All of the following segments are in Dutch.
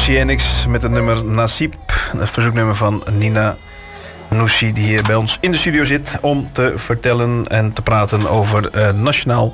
Oceanics met het nummer Nasib. Het verzoeknummer van Nina Noussi, die hier bij ons in de studio zit om te vertellen en te praten over Nationaal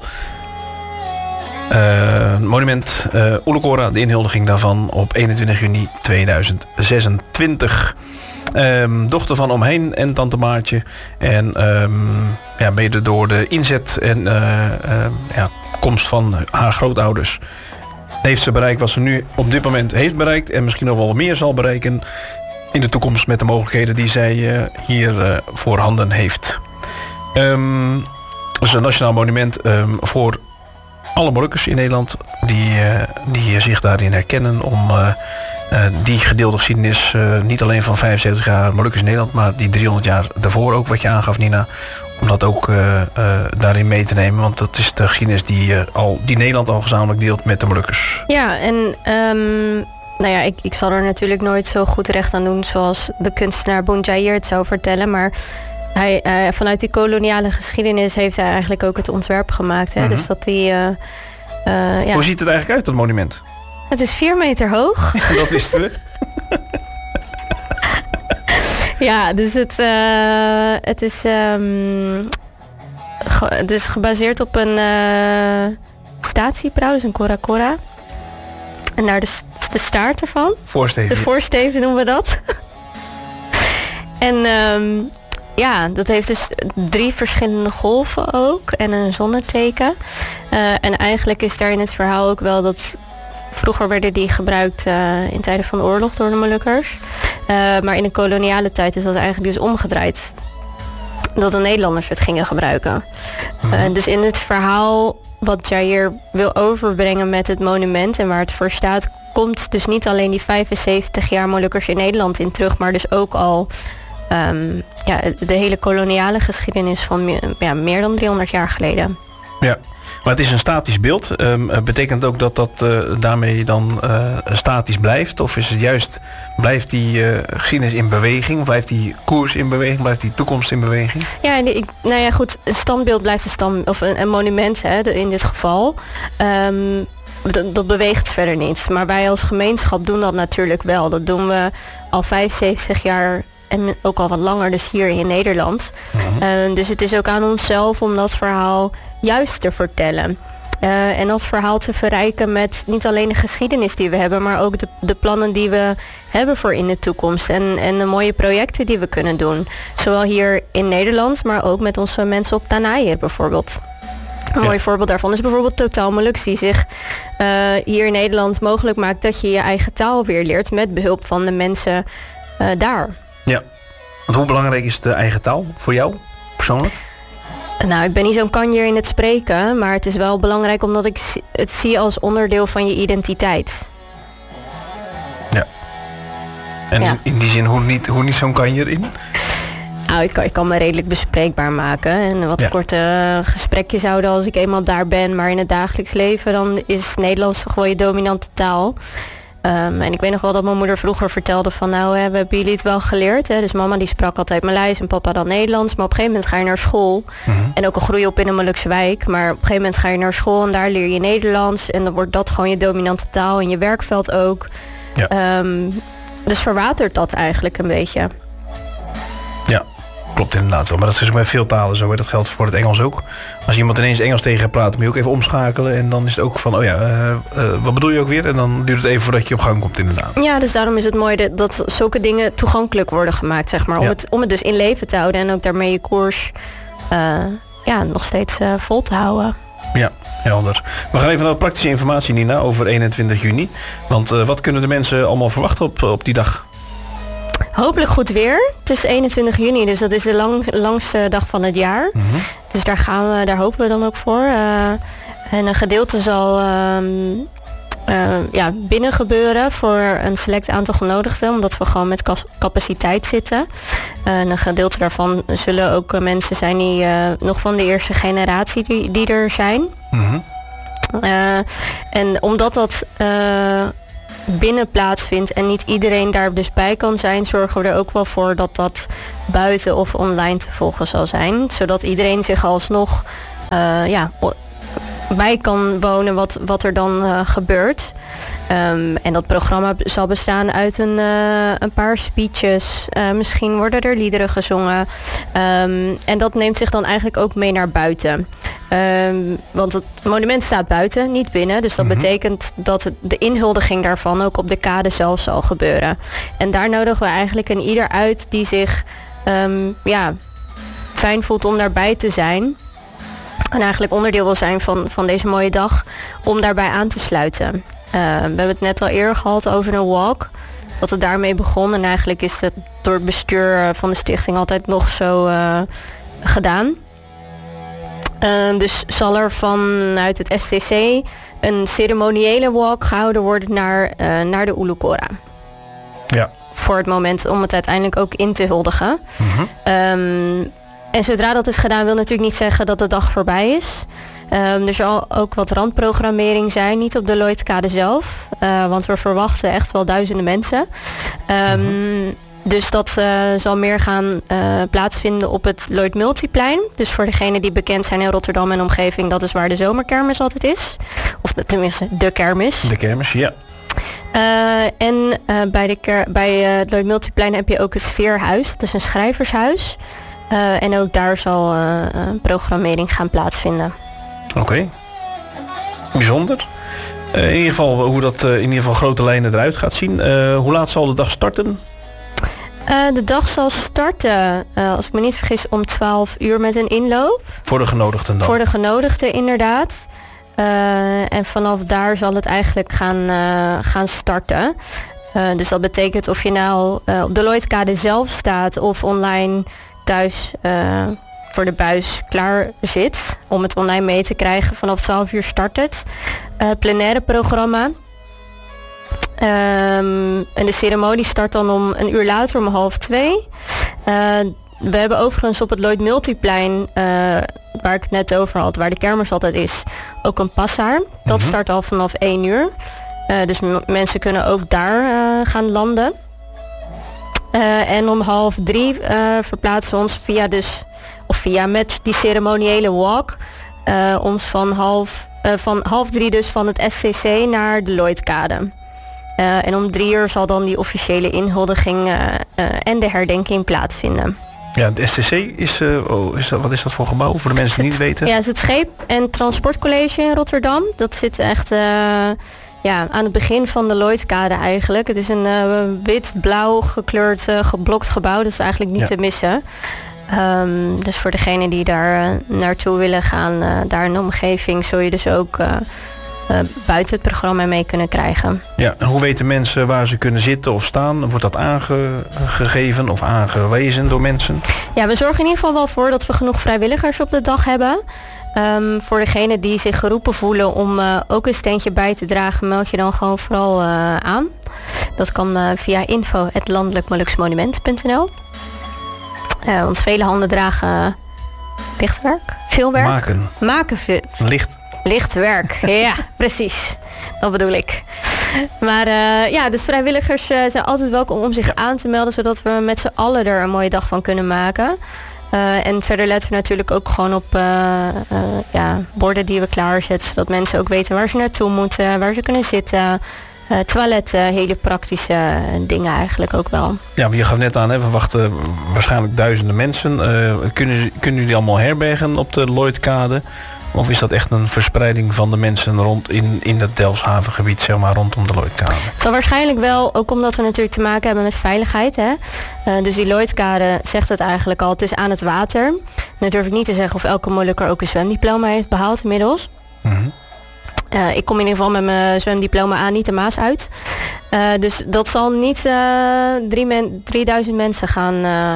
Monument Oelekora. De inhuldiging daarvan op 21 juni 2026. Dochter van Omheen en tante Maartje. En mede door de inzet en komst van haar grootouders heeft ze bereikt wat ze nu op dit moment heeft bereikt. En misschien nog wel meer zal bereiken in de toekomst met de mogelijkheden die zij hier voorhanden heeft. Het is een nationaal monument voor alle Molukkers in Nederland die zich daarin herkennen om die gedeelde geschiedenis niet alleen van 75 jaar Molukkers in Nederland, maar die 300 jaar daarvoor ook, wat je aangaf, Nina, om dat ook daarin mee te nemen. Want dat is de geschiedenis die Nederland al gezamenlijk deelt met de Molukkers. Ja, en ik zal er natuurlijk nooit zo goed recht aan doen zoals de kunstenaar Boun Jair het zou vertellen, maar hij, vanuit die koloniale geschiedenis heeft hij eigenlijk ook het ontwerp gemaakt. Hè? Mm-hmm. Dus dat die... Hoe ziet het eigenlijk uit, dat monument? Het is 4 meter hoog. Dat wisten we. Ja, dus het is gebaseerd op een statieprauw, dus een kora. En daar de staart ervan. Voorsteven. De voorsteven noemen we dat. En dat heeft dus 3 verschillende golven ook en een zonneteken. En eigenlijk is daar in het verhaal ook wel dat vroeger werden die gebruikt in tijden van de oorlog door de Molukkers. Maar in de koloniale tijd is dat eigenlijk dus omgedraaid. Dat de Nederlanders het gingen gebruiken. Dus in het verhaal wat Jair wil overbrengen met het monument en waar het voor staat, komt dus niet alleen die 75 jaar Molukkers in Nederland in terug, maar dus ook al de hele koloniale geschiedenis van meer dan 300 jaar geleden. Ja. Maar het is een statisch beeld. Betekent ook dat daarmee dan statisch blijft? Of is het juist, blijft die geschiedenis in beweging? Blijft die koers in beweging? Blijft die toekomst in beweging? Ja, goed, een standbeeld blijft een monument, hè, in dit geval. Dat beweegt verder niet. Maar wij als gemeenschap doen dat natuurlijk wel. Dat doen we al 75 jaar en ook al wat langer, dus hier in Nederland. Uh-huh. Dus het is ook aan onszelf om dat verhaal juist te vertellen. En dat verhaal te verrijken met niet alleen de geschiedenis die we hebben, maar ook de plannen die we hebben voor in de toekomst. En de mooie projecten die we kunnen doen. Zowel hier in Nederland, maar ook met onze mensen op Tanaïr bijvoorbeeld. Een mooi voorbeeld daarvan is bijvoorbeeld Totaal Molux, die zich hier in Nederland mogelijk maakt dat je je eigen taal weer leert met behulp van de mensen daar. Ja, want hoe belangrijk is de eigen taal voor jou persoonlijk? Nou, ik ben niet zo'n kanjer in het spreken, maar het is wel belangrijk omdat ik het zie als onderdeel van je identiteit. Ja. En in die zin, hoe niet zo'n kanjer in? Nou, ik kan me redelijk bespreekbaar maken en wat korte gesprekjes houden als ik eenmaal daar ben, maar in het dagelijks leven dan is Nederlands gewoon je dominante taal. En ik weet nog wel dat mijn moeder vroeger vertelde van we hebben jullie het wel geleerd. Hè? Dus mama die sprak altijd Maleis en papa dan Nederlands. Maar op een gegeven moment ga je naar school. Mm-hmm. En ook al groei je op in een Molukse wijk. Maar op een gegeven moment ga je naar school en daar leer je Nederlands. En dan wordt dat gewoon je dominante taal en je werkveld ook. Ja. Dus verwatert dat eigenlijk een beetje. Ja, klopt inderdaad wel. Maar dat is ook bij veel talen zo. Hè? Dat geldt voor het Engels ook. Als iemand ineens Engels tegen gaat praten, moet je ook even omschakelen. En dan is het ook van, wat bedoel je ook weer? En dan duurt het even voordat je op gang komt inderdaad. Ja, dus daarom is het mooi dat zulke dingen toegankelijk worden gemaakt, zeg maar. Om het dus in leven te houden en ook daarmee je koers nog steeds vol te houden. Ja, helder. We gaan even naar praktische informatie, Nina, over 21 juni. Want wat kunnen de mensen allemaal verwachten op die dag? Hopelijk goed weer. Het is 21 juni, dus dat is de langste dag van het jaar. Mm-hmm. Dus daar hopen we dan ook voor. En een gedeelte zal binnen gebeuren voor een select aantal genodigden, omdat we gewoon met capaciteit zitten. En een gedeelte daarvan zullen ook mensen zijn die nog van de eerste generatie die er zijn. Mm-hmm. En omdat dat binnen plaatsvindt en niet iedereen daar dus bij kan zijn, zorgen we er ook wel voor dat dat buiten of online te volgen zal zijn. Zodat iedereen zich alsnog bij kan wonen wat er dan gebeurt. En dat programma zal bestaan uit een paar speeches. Misschien worden er liederen gezongen. En dat neemt zich dan eigenlijk ook mee naar buiten. Want het monument staat buiten, niet binnen. Dus dat betekent dat de inhuldiging daarvan ook op de kade zelf zal gebeuren. En daar nodigen we eigenlijk een ieder uit die zich fijn voelt om daarbij te zijn. En eigenlijk onderdeel wil zijn van deze mooie dag. Om daarbij aan te sluiten. We hebben het net al eerder gehad over een walk. Dat het daarmee begon. En eigenlijk is het door het bestuur van de stichting altijd nog zo gedaan. Dus zal er vanuit het STC een ceremoniële walk gehouden worden naar de Ulukora. Ja. Voor het moment om het uiteindelijk ook in te huldigen. En zodra dat is gedaan wil natuurlijk niet zeggen dat de dag voorbij is. Er zal ook wat randprogrammering zijn, niet op de Lloydkade zelf. Want we verwachten echt wel duizenden mensen. Dus dat zal meer gaan plaatsvinden op het Lloyd Multiplein. Dus voor degenen die bekend zijn in Rotterdam en omgeving, dat is waar de zomerkermis altijd is. Of tenminste de kermis. De kermis, ja. En bij het Lloyd Multiplein heb je ook het Veerhuis. Dat is een schrijvershuis. En ook daar zal programmering gaan plaatsvinden. Oké. Bijzonder. In ieder geval hoe dat in ieder geval grote lijnen eruit gaat zien. Hoe laat zal de dag starten? De dag zal starten, als ik me niet vergis, om 12 uur met een inloop. Voor de genodigden dan? Voor de genodigden inderdaad. En vanaf daar zal het eigenlijk gaan starten. Dus dat betekent of je nou op de Lloydkade zelf staat of online thuis voor de buis klaar zit om het online mee te krijgen. Vanaf 12 uur start het. Plenaire programma. En de ceremonie start dan om een uur later om 1:30. We hebben overigens op het Lloyd Multiplein, waar ik het net over had, waar de kermis altijd is, ook een passaar. Dat start al vanaf 1 uur. Dus mensen kunnen ook daar gaan landen. En om 2:30 verplaatsen we ons via met die ceremoniële walk ons van 2:30 dus van het STC naar de Lloydkade. En om 3 uur zal dan die officiële inhuldiging en de herdenking plaatsvinden. Ja, het STC wat is dat voor gebouw voor de mensen die niet weten? Ja, het is het Scheep- en Transportcollege in Rotterdam. Dat zit echt aan het begin van de Lloydkade eigenlijk. Het is een wit-blauw gekleurd geblokt gebouw. Dat is eigenlijk niet te missen. Dus voor degenen die daar naartoe willen gaan, daar in de omgeving, zul je dus ook buiten het programma mee kunnen krijgen. Ja, en hoe weten mensen waar ze kunnen zitten of staan? Wordt dat aangegeven of aangewezen door mensen? Ja, we zorgen in ieder geval wel voor dat we genoeg vrijwilligers op de dag hebben. Voor degenen die zich geroepen voelen om ook een steentje bij te dragen, meld je dan gewoon vooral aan. Dat kan via info@landelijkmoluksmonument.nl. Want vele handen dragen lichtwerk, veel werk. Maken lichtwerk, ja, precies. Dat bedoel ik. Maar dus vrijwilligers zijn altijd welkom om zich aan te melden, zodat we met z'n allen er een mooie dag van kunnen maken. En verder letten we natuurlijk ook gewoon op borden die we klaarzetten, zodat mensen ook weten waar ze naartoe moeten, waar ze kunnen zitten. Toiletten, hele praktische dingen eigenlijk ook wel. Ja, maar je gaf net aan, we wachten waarschijnlijk duizenden mensen. Kunnen jullie allemaal herbergen op de Lloydkade? Of is dat echt een verspreiding van de mensen rond in het Delfshavengebied, zeg maar, rondom de Lloydkade? Het zal waarschijnlijk wel, ook omdat we natuurlijk te maken hebben met veiligheid. Hè? Dus die Lloydkade zegt het eigenlijk al, het is aan het water. Nu durf ik niet te zeggen of elke Molukker ook een zwemdiploma heeft behaald inmiddels. Ik kom in ieder geval met mijn zwemdiploma aan niet de Maas uit. Dus dat zal niet 3000 mensen gaan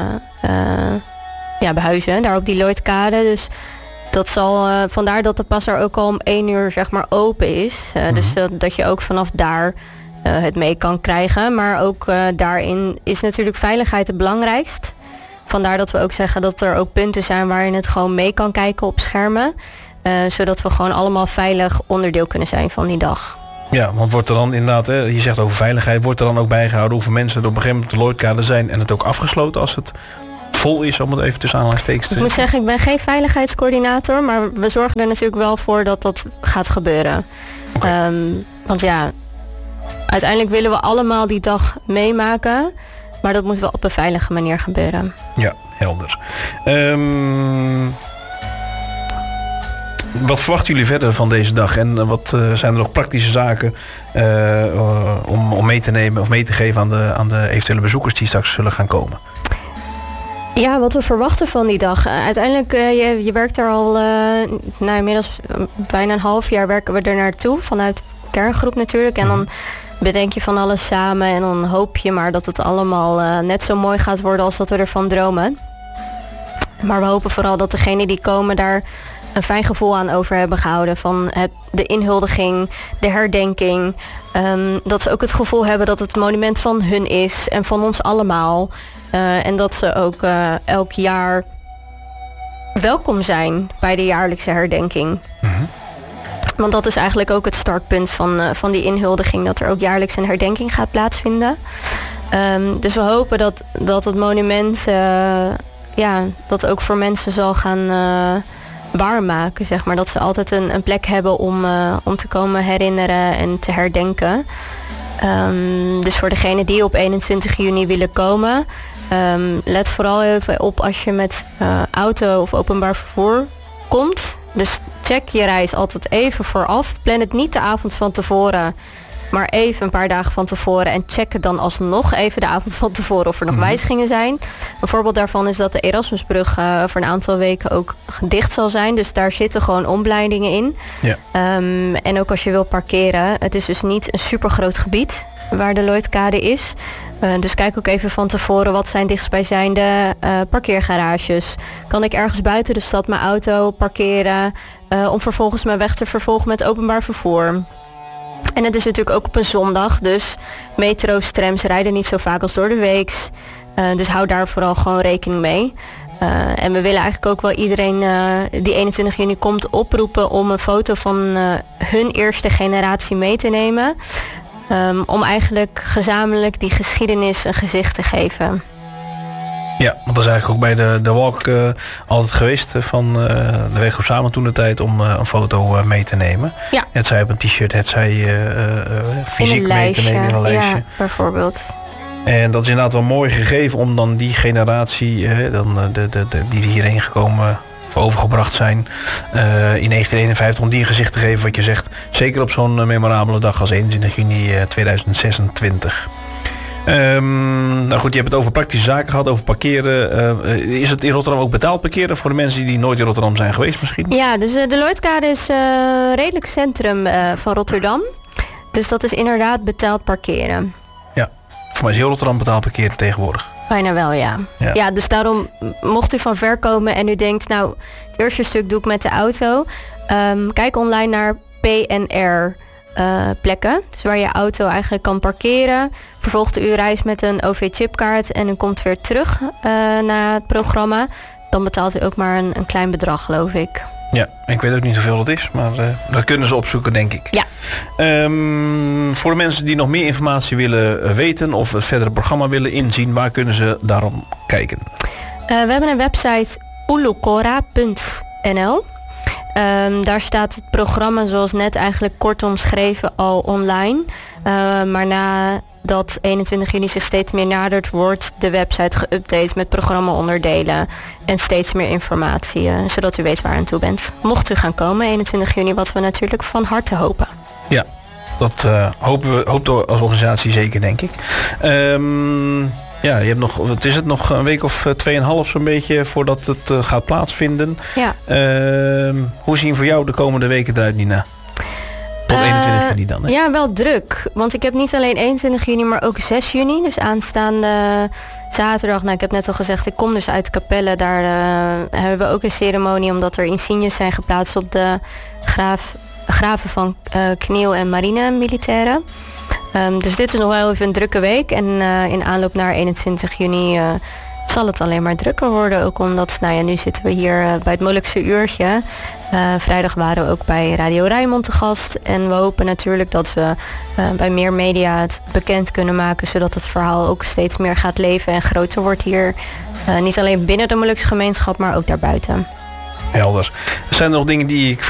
behuizen daar op die Lloydkade. Dus dat zal vandaar dat de passaar ook al om 1 uur zeg maar open is. Dus dat je ook vanaf daar het mee kan krijgen. Maar ook daarin is natuurlijk veiligheid het belangrijkst. Vandaar dat we ook zeggen dat er ook punten zijn waar je het gewoon mee kan kijken op schermen. Zodat we gewoon allemaal veilig onderdeel kunnen zijn van die dag. Ja, want wordt er dan inderdaad, je zegt over veiligheid, wordt er dan ook bijgehouden hoeveel mensen er op een gegeven moment op de Lloydkade zijn en het ook afgesloten als het vol is, om het even tussen aanhalingstekens te zeggen? Ik moet zeggen, ik ben geen veiligheidscoördinator, maar we zorgen er natuurlijk wel voor dat dat gaat gebeuren. Okay. Want ja, Uiteindelijk willen we allemaal die dag meemaken, maar dat moet wel op een veilige manier gebeuren. Ja, helder. Wat verwachten jullie verder van deze dag? En wat zijn er nog praktische zaken om mee te nemen of mee te geven aan de eventuele bezoekers die straks zullen gaan komen? Ja, wat we verwachten van die dag. Uiteindelijk, je werkt daar al inmiddels bijna een half jaar werken we er naartoe. Vanuit de kerngroep natuurlijk. En dan bedenk je van alles samen. En dan hoop je maar dat het allemaal net zo mooi gaat worden als dat we ervan dromen. Maar we hopen vooral dat degenen die komen daar een fijn gevoel aan over hebben gehouden. Van de inhuldiging, de herdenking. Dat ze ook het gevoel hebben dat het monument van hun is en van ons allemaal. En dat ze ook elk jaar welkom zijn bij de jaarlijkse herdenking. Want dat is eigenlijk ook het startpunt van die inhuldiging. Dat er ook jaarlijks een herdenking gaat plaatsvinden. Dus we hopen dat het monument dat ook voor mensen zal gaan waarmaken. Zeg maar. Dat ze altijd een plek hebben om te komen herinneren en te herdenken. Dus voor degenen die op 21 juni willen komen, let vooral even op als je met auto of openbaar vervoer komt. Dus check je reis altijd even vooraf. Plan het niet de avond van tevoren, maar even een paar dagen van tevoren. En check het dan alsnog even de avond van tevoren of er nog wijzigingen zijn. Een voorbeeld daarvan is dat de Erasmusbrug voor een aantal weken ook dicht zal zijn. Dus daar zitten gewoon omleidingen in. Ja. En ook als je wil parkeren. Het is dus niet een super groot gebied waar de Lloydkade is. Dus kijk ook even van tevoren wat zijn dichtstbijzijnde parkeergarages. Kan ik ergens buiten de stad mijn auto parkeren om vervolgens mijn weg te vervolgen met openbaar vervoer. En het is natuurlijk ook op een zondag, dus metro's, trams rijden niet zo vaak als door de weeks. Dus hou daar vooral gewoon rekening mee. En we willen eigenlijk ook wel iedereen die 21 juni komt oproepen om een foto van hun eerste generatie mee te nemen. Om eigenlijk gezamenlijk die geschiedenis een gezicht te geven. Ja, want dat is eigenlijk ook bij de walk altijd geweest van de Weg op Samen toen de tijd om een foto mee te nemen. Ja. Het zij op een t-shirt, het zij fysiek mee te nemen in een lijstje. Ja, bijvoorbeeld. En dat is inderdaad wel mooi gegeven om dan die generatie, die hierheen gekomen of overgebracht zijn in 1951, om die een gezicht te geven wat je zegt. Zeker op zo'n memorabele dag als 21 juni 2026. Nou goed, je hebt het over praktische zaken gehad, over parkeren. Is het in Rotterdam ook betaald parkeren voor de mensen die nooit in Rotterdam zijn geweest misschien? Ja, dus de Lloydkade is redelijk centrum van Rotterdam. Dus dat is inderdaad betaald parkeren. Ja, voor mij is heel Rotterdam betaald parkeren tegenwoordig. Bijna wel, ja. Ja, dus daarom mocht u van ver komen en u denkt, nou, het eerste stuk doe ik met de auto. Kijk online naar PNR plekken. Dus waar je auto eigenlijk kan parkeren. Vervolgt u reis met een OV-chipkaart en u komt weer terug naar het programma. Dan betaalt u ook maar een klein bedrag, geloof ik. Ja, ik weet ook niet hoeveel het is, maar dat kunnen ze opzoeken, denk ik. Ja. Voor de mensen die nog meer informatie willen weten of het verdere programma willen inzien, waar kunnen ze daarom kijken? We hebben een website ulukora.nl. Daar staat het programma zoals net eigenlijk kort omschreven al online. Maar nadat 21 juni zich steeds meer nadert, wordt de website geüpdate met programmaonderdelen en steeds meer informatie, zodat u weet waar u aan toe bent. Mocht u gaan komen 21 juni, wat we natuurlijk van harte hopen. Ja, dat hoopt we als organisatie zeker, denk ik. Ja, je hebt nog, wat is het, nog een week of 2,5 zo'n beetje voordat het gaat plaatsvinden. Ja. Hoe zien voor jou de komende weken eruit, Nina? Tot 21 juni dan, hè? Ja, wel druk. Want ik heb niet alleen 21 juni, maar ook 6 juni. Dus aanstaande zaterdag. Nou, ik heb net al gezegd, ik kom dus uit Capelle. Daar hebben we ook een ceremonie, omdat er insignes zijn geplaatst op de graven van Kniel en marine militairen. Dus dit is nog wel even een drukke week. En in aanloop naar 21 juni zal het alleen maar drukker worden. Ook omdat, nou ja, nu zitten we hier bij het Molukse uurtje. Vrijdag waren we ook bij Radio Rijnmond te gast. En we hopen natuurlijk dat we bij meer media het bekend kunnen maken, zodat het verhaal ook steeds meer gaat leven en groter wordt hier. Niet alleen binnen de Molukse gemeenschap, maar ook daarbuiten. Helder. Zijn er nog dingen die ik